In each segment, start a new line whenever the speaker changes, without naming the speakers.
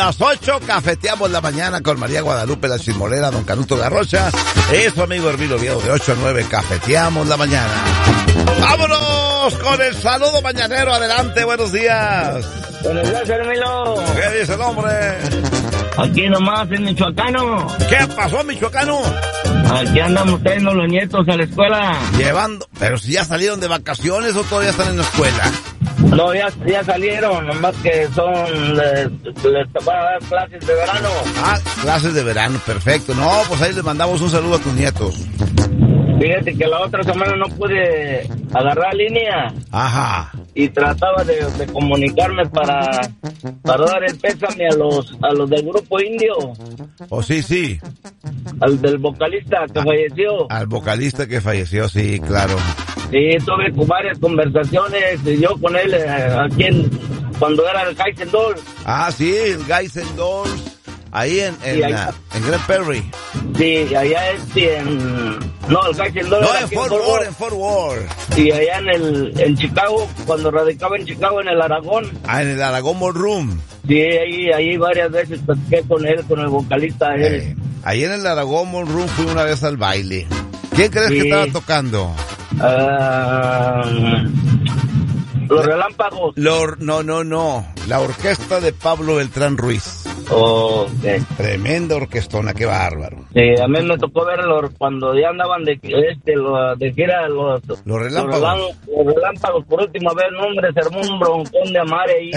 Las 8, cafeteamos la mañana con María Guadalupe, la chismolera, don Canuto Garrocha. Es su amigo Hermilo Viejo de 8 a 9, cafeteamos la mañana. ¡Vámonos con el saludo mañanero! Adelante, buenos días.
Buenos días, Hermilo.
¿Qué dice el hombre?
Aquí nomás en Michoacano.
¿Qué pasó, michoacano?
Aquí andamos trayendo los nietos a la escuela.
Llevando, pero si ya salieron de vacaciones o todavía están en la escuela.
No, ya salieron, nomás que les van a dar clases de verano.
Ah, clases de verano, perfecto. No, pues ahí les mandamos un saludo a tus nietos.
Fíjate que la otra semana no pude agarrar línea.
Ajá.
Y trataba de comunicarme para dar el pésame a los del grupo indio.
Oh, sí.
Al del vocalista que falleció.
Al vocalista que falleció, sí, claro.
Sí, tuve varias conversaciones yo con él aquí cuando era el Geisen Dolls.
Ah, sí, el Geisen Dolls. Ahí en Grand Prairie.
Sí, allá el Geisen Dolls.
No, en Fort Worth.
Y allá en Chicago, cuando radicaba en Chicago, en el Aragón.
Ah, en el Aragón Ballroom.
Sí, ahí varias veces platiqué con él, con el vocalista.
Ahí en el Aragón Ballroom fui una vez al baile. ¿Quién crees que estaba tocando?
Los Relámpagos.
No. La orquesta de Pablo Beltrán Ruiz.
Okay.
Tremenda orquestona, qué bárbaro.
Sí, a mí me tocó verlos cuando ya andaban de gira los
Relámpagos.
Los Relámpagos por última vez, no, hombre, se armó un broncón de amare ahí.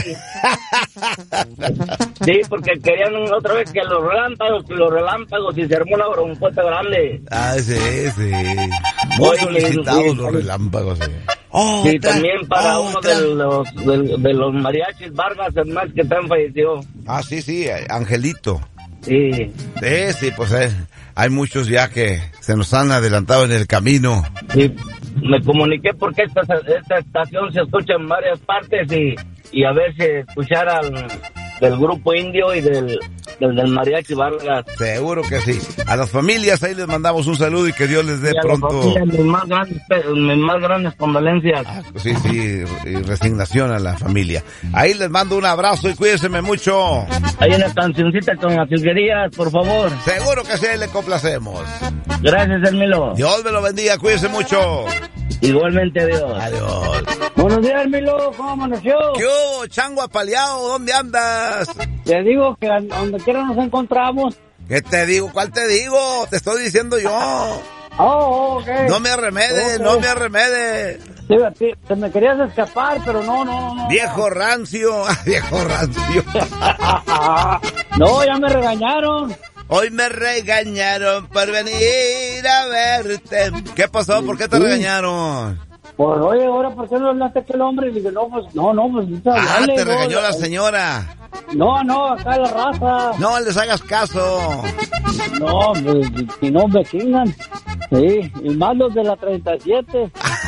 Sí, porque querían otra vez que los Relámpagos y se armó una broncota grande.
Ah, sí. Muy solicitados los Relámpagos, sí.
Sí, también para uno de los mariachis, Vargas, el más que tan falleció.
Ah, sí, Angelito.
Sí.
Sí, pues hay muchos ya que se nos han adelantado en el camino.
Sí, me comuniqué porque esta estación se escucha en varias partes y a ver si escuchara del grupo indio y del mariachi Vargas.
Seguro que sí. A las familias ahí les mandamos un saludo y que Dios les dé pronto.
Mis más grandes condolencias.
Sí, y resignación a la familia. Ahí les mando un abrazo y cuídense mucho.
Hay una cancioncita con las silguerías, por favor.
Seguro que sí, le complacemos.
Gracias, Hermilo.
Dios me lo bendiga, cuídense mucho.
Igualmente, adiós.
Adiós.
Buenos días, Hermilo, ¿cómo amaneció?
¿Qué hubo, chango apaleado? ¿Dónde andas?
Te digo que donde quiera nos encontramos.
¿Qué te digo? ¿Cuál te digo? Te estoy diciendo yo.
Okay.
No me arremedes,
Okay.
no me arremedes.
Sí, te me querías escapar, pero no.
Viejo rancio, viejo rancio.
No, ya me regañaron.
Hoy me regañaron por venir a verte. ¿Qué pasó? ¿Por qué te regañaron?
Pues, oye, ahora, ¿por qué no hablaste a aquel hombre? Y dije, no, pues,
te regañó la señora.
No, acá la raza.
No les hagas caso.
No, pues, si no me chingan. Sí, y más los de la 37.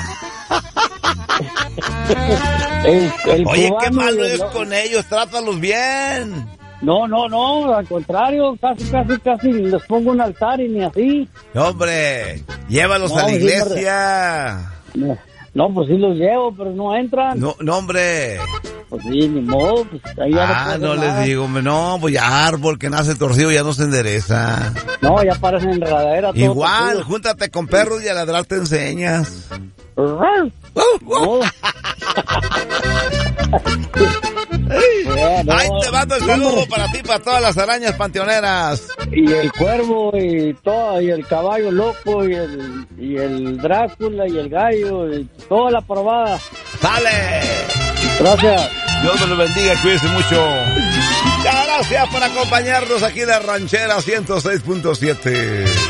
Oye, qué malo es con ellos, trátalos bien.
No, al contrario, casi les pongo un altar y ni así.
Hombre, llévalos a la iglesia.
No, pues sí los llevo, pero no entran.
No, hombre.
Pues sí, ni modo, pues ahí ya
no les digo, no, pues ya árbol que nace torcido ya no se endereza.
No, ya parecen enredadera.
Igual, júntate con perros y a ladrar te enseñas. Ahí te mando el saludo para ti, para todas las arañas panteoneras.
Y el cuervo y todo, y el caballo loco, y el Drácula, y el gallo, y toda la probada.
¡Sale!
Gracias.
Dios me lo bendiga, cuídense mucho. Gracias por acompañarnos aquí en la Ranchera 106.7.